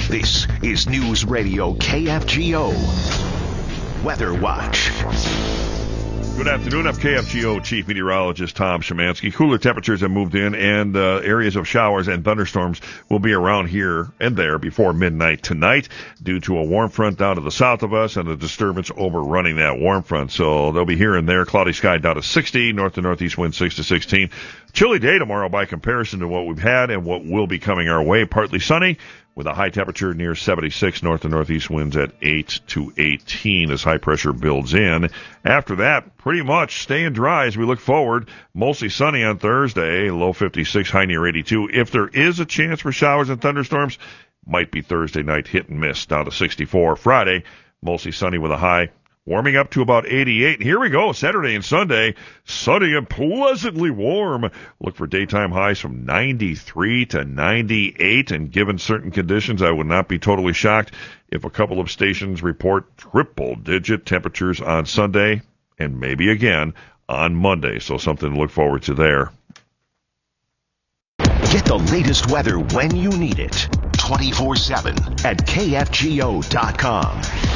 This is News Radio KFGO Weather Watch. Good afternoon. I'm KFGO Chief Meteorologist Tom Szymanski. Cooler temperatures have moved in, and areas of showers and thunderstorms will be around here and there before midnight tonight due to a warm front down to the south of us and a disturbance overrunning that warm front. So they'll be here and there. Cloudy sky down to 60, north to northeast wind 6 to 16. Chilly day tomorrow by comparison to what we've had and what will be coming our way. Partly sunny with a high temperature near 76, north to northeast winds at 8 to 18 as high pressure builds in. After that, pretty much staying dry as we look forward. Mostly sunny on Thursday, low 56, high near 82. If there is a chance for showers and thunderstorms, might be Thursday night hit and miss down to 64. Friday, mostly sunny with a high warming up to about 88. Here we go, Saturday and Sunday, sunny and pleasantly warm. Look for daytime highs from 93 to 98, and given certain conditions, I would not be totally shocked if a couple of stations report triple-digit temperatures on Sunday and maybe again on Monday, so something to look forward to there. Get the latest weather when you need it, 24/7 at KFGO.com.